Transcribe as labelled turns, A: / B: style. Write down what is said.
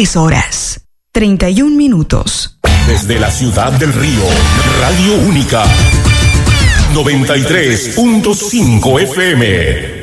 A: 3:31.
B: Desde la ciudad del Río, Radio Única, 93.5 FM.